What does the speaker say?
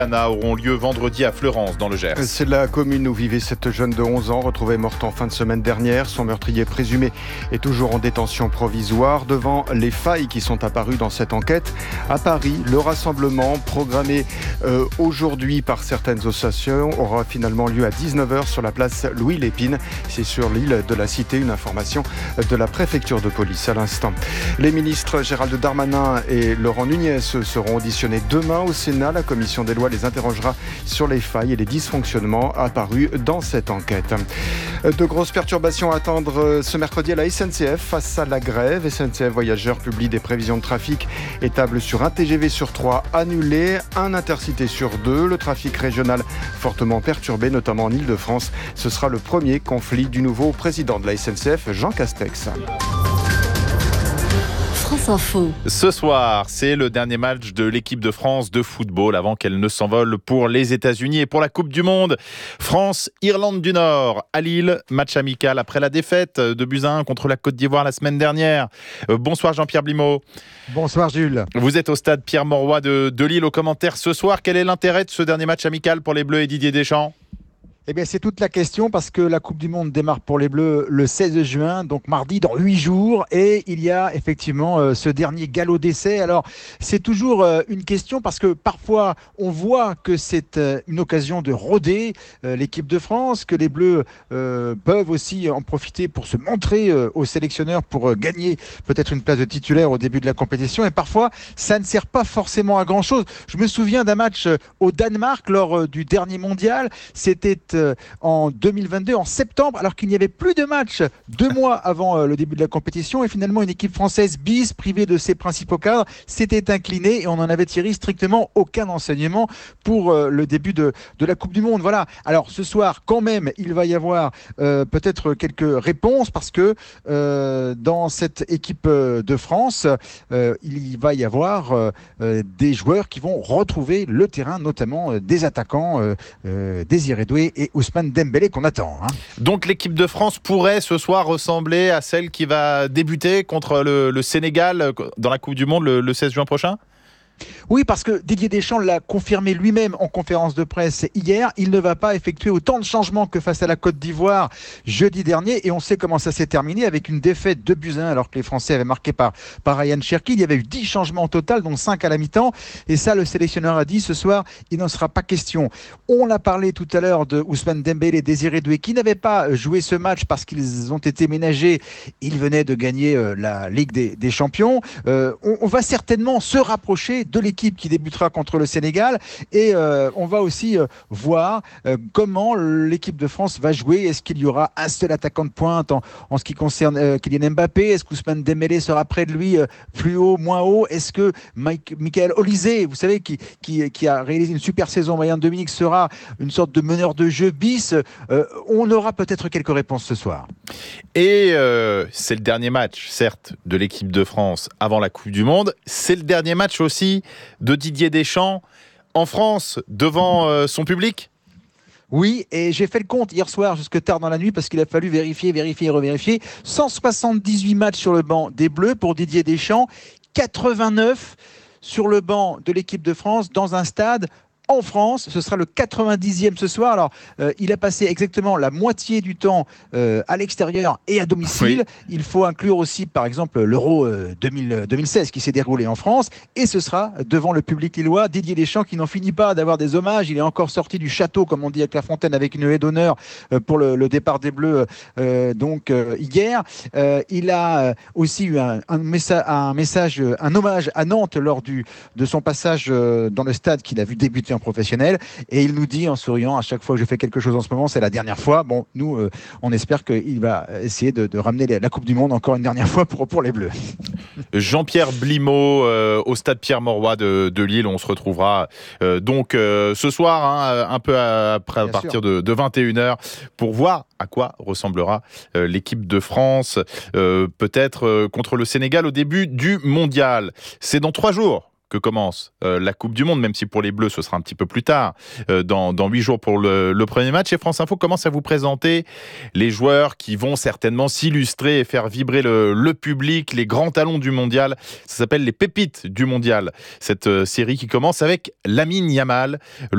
auront lieu vendredi à Fleurance, dans le Gers. C'est la commune où vivait cette jeune de 11 ans, retrouvée morte en fin de semaine dernière. Son meurtrier présumé est toujours en détention provisoire. Devant les failles qui sont apparues dans cette enquête, à Paris, le rassemblement programmé aujourd'hui par certaines associations aura finalement lieu à 19h sur la place Louis Lépine. C'est sur l'île de la Cité, une information de la préfecture de police à l'instant. Les ministres Gérald Darmanin et Laurent Nunez seront auditionnés demain au Sénat. La commission des lois les interrogera sur les failles et les dysfonctionnements apparus dans cette enquête. De grosses perturbations à attendre ce mercredi à la SNCF face à la grève. SNCF Voyageurs publie des prévisions de trafic et table sur un TGV sur 3 annulé, un Intercité sur 2. Le trafic régional fortement perturbé, notamment en Ile-de-France. Ce sera le premier conflit du nouveau président de la SNCF, Jean Castex. France Info. Ce soir, c'est le dernier match de l'équipe de France de football avant qu'elle ne s'envole pour les États-Unis et pour la Coupe du Monde. France-Irlande du Nord à Lille, match amical après la défaite de 2-1 contre la Côte d'Ivoire la semaine dernière. Bonsoir Jean-Pierre Blimaud. Bonsoir Jules. Vous êtes au stade Pierre-Mauroy de Lille. Au commentaire ce soir, quel est l'intérêt de ce dernier match amical pour les Bleus et Didier Deschamps ? Eh bien, c'est toute la question parce que la Coupe du Monde démarre pour les Bleus le 16 juin, donc mardi dans 8 jours. Et il y a effectivement ce dernier galop d'essai. Alors, c'est toujours une question parce que parfois, on voit que c'est une occasion de roder l'équipe de France, que les Bleus peuvent aussi en profiter pour se montrer aux sélectionneurs, pour gagner peut-être une place de titulaire au début de la compétition. Et parfois, ça ne sert pas forcément à grand-chose. Je me souviens d'un match au Danemark lors du dernier mondial. C'était en 2022, en septembre, alors qu'il n'y avait plus de match 2 mois avant le début de la compétition. Et finalement, une équipe française bis, privée de ses principaux cadres, s'était inclinée et on n'en avait tiré strictement aucun enseignement pour le début de la Coupe du Monde. Voilà. Alors ce soir, quand même, il va y avoir peut-être quelques réponses parce que dans cette équipe de France, il va y avoir des joueurs qui vont retrouver le terrain, notamment des attaquants, Désiré Doué et Ousmane Dembélé qu'on attend. Donc l'équipe de France pourrait ce soir ressembler à celle qui va débuter contre le Sénégal dans la Coupe du Monde le 16 juin prochain ? Oui, parce que Didier Deschamps l'a confirmé lui-même en conférence de presse hier, il ne va pas effectuer autant de changements que face à la Côte d'Ivoire jeudi dernier, et on sait comment ça s'est terminé avec une défaite de 2-1 alors que les Français avaient marqué par Ryan Cherki. Il y avait eu 10 changements au total, dont 5 à la mi-temps, et ça le sélectionneur a dit ce soir, il n'en sera pas question. On a parlé tout à l'heure de Ousmane Dembélé et Désiré Doué qui n'avaient pas joué ce match parce qu'ils ont été ménagés, ils venaient de gagner la Ligue des Champions. On va certainement se rapprocher de l'équipe qui débutera contre le Sénégal et on va aussi voir comment l'équipe de France va jouer. Est-ce qu'il y aura un seul attaquant de pointe en ce qui concerne Kylian Mbappé? Est-ce qu'Ousmane Dembélé sera près de lui, plus haut, moins haut? Est-ce que Michael Olise, vous savez, qui a réalisé une super saison, Bayern de Munich, sera une sorte de meneur de jeu bis? On aura peut-être quelques réponses ce soir. Et c'est le dernier match, certes, de l'équipe de France avant la Coupe du Monde. C'est le dernier match aussi de Didier Deschamps en France, devant son public. Oui, et j'ai fait le compte hier soir jusque tard dans la nuit parce qu'il a fallu vérifier et revérifier. 178 matchs sur le banc des Bleus pour Didier Deschamps, 89 sur le banc de l'équipe de France dans un stade en France. Ce sera le 90e ce soir. Alors, il a passé exactement la moitié du temps à l'extérieur et à domicile. Oui. Il faut inclure aussi, par exemple, l'Euro 2016 qui s'est déroulé en France. Et ce sera devant le public lillois. Didier Deschamps qui n'en finit pas d'avoir des hommages. Il est encore sorti du château, comme on dit à Clairefontaine, avec une haie d'honneur pour le départ des Bleus hier. Il a aussi eu un hommage à Nantes lors de son passage dans le stade qu'il a vu débuter en professionnel, et il nous dit en souriant, à chaque fois que je fais quelque chose en ce moment, c'est la dernière fois. Bon, nous, on espère qu'il va essayer de ramener la Coupe du Monde encore une dernière fois pour les Bleus. Jean-Pierre Blimaud au stade Pierre-Mauroy de Lille. On se retrouvera donc ce soir, un peu après, à partir de 21h, pour voir à quoi ressemblera l'équipe de France, peut-être contre le Sénégal au début du mondial. C'est dans 3 jours que commence la Coupe du Monde, même si pour les Bleus ce sera un petit peu plus tard, dans 8 jours pour le premier match. Et France Info commence à vous présenter les joueurs qui vont certainement s'illustrer et faire vibrer le public, les grands talons du mondial. Ça s'appelle les pépites du mondial, cette série qui commence avec Lamine Yamal.